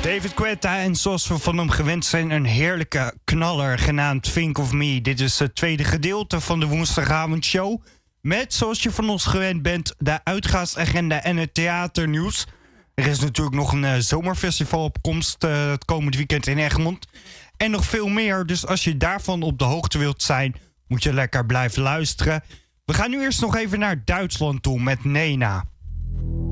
David Guetta en zoals we van hem gewend zijn, een heerlijke knaller genaamd Think of Me. Dit is het tweede gedeelte van de woensdagavondshow. Met, zoals je van ons gewend bent, de uitgaansagenda en het theaternieuws. Er is natuurlijk nog een zomerfestival op komst het komend weekend in Egmond. En nog veel meer, dus als je daarvan op de hoogte wilt zijn, moet je lekker blijven luisteren. We gaan nu eerst nog even naar Duitsland toe met Nena.